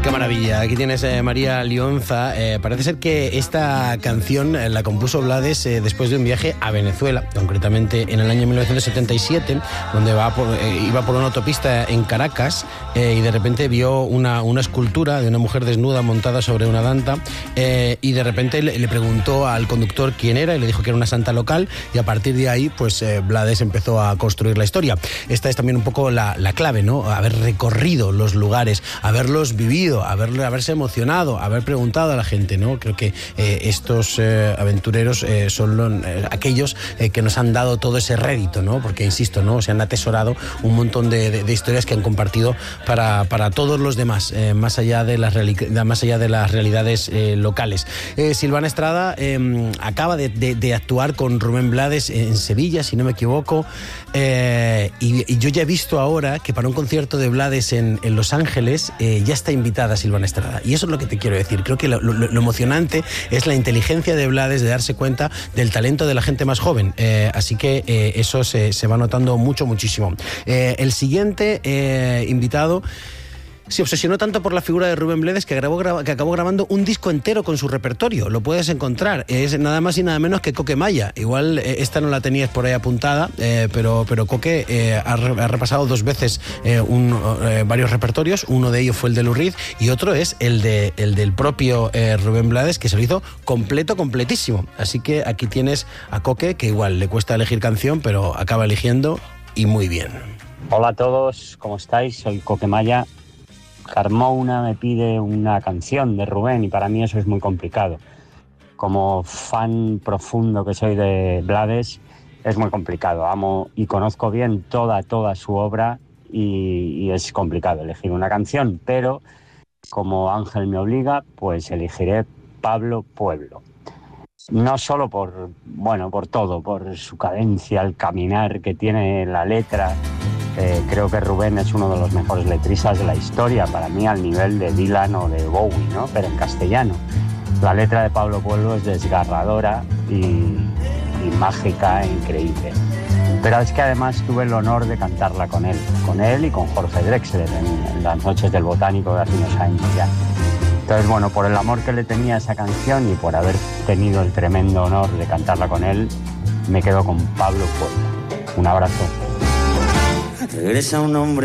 Qué maravilla. Aquí tienes María Lionza. Parece ser que esta canción la compuso Blades después de un viaje a Venezuela, concretamente en el año 1977, donde iba por una autopista en Caracas y de repente vio una escultura de una mujer desnuda montada sobre una danta y de repente le preguntó al conductor quién era y le dijo que era una santa local, y a partir de ahí pues Blades empezó a construir la historia. Esta es también un poco la clave, ¿no? Haber recorrido los lugares, haberlos vivido, haberse emocionado, haber preguntado a la gente, ¿no? Creo que estos aventureros son aquellos que nos han dado todo ese rédito, ¿no? Porque, insisto, ¿no? Se han atesorado un montón de historias que han compartido para todos los demás, más allá de las realidades locales. Silvana Estrada acaba de actuar con Rubén Blades en Sevilla, si no me equivoco, y yo ya he visto ahora que para un concierto de Blades en Los Ángeles ya está invitada Silvana Estrada, y eso es lo que te quiero decir. Creo que lo emocionante es la inteligencia de Blades de darse cuenta del talento de la gente más joven, así que eso se va notando muchísimo. El siguiente invitado se obsesionó tanto por la figura de Rubén Blades que acabó grabando un disco entero con su repertorio. Lo puedes encontrar. Es nada más y nada menos que Coque Maya. Igual esta no la tenías por ahí apuntada, pero Coque ha repasado dos veces varios repertorios. Uno de ellos fue el de Lou Reed y otro es el del propio Rubén Blades, que se lo hizo completísimo. Así que aquí tienes a Coque, que igual le cuesta elegir canción, pero acaba eligiendo, y muy bien. Hola a todos, ¿cómo estáis? Soy Coque Maya. Carmona me pide una canción de Rubén y para mí eso es muy complicado. Como fan profundo que soy de Blades, es muy complicado. Amo y conozco bien toda su obra y es complicado elegir una canción, pero como Ángel me obliga, pues elegiré Pablo Pueblo. No solo por todo, por su cadencia, el caminar que tiene la letra. Creo que Rubén es uno de los mejores letristas de la historia, para mí al nivel de Dylan o de Bowie, ¿no? Pero en castellano. La letra de Pablo Pueblo es desgarradora y mágica e increíble. Pero es que además tuve el honor de cantarla con él y con Jorge Drexler en las noches del Botánico de hace unos años ya. Entonces, bueno, por el amor que le tenía a esa canción y por haber tenido el tremendo honor de cantarla con él, me quedo con Pablo Pueblo. Un abrazo. Regresa un hombre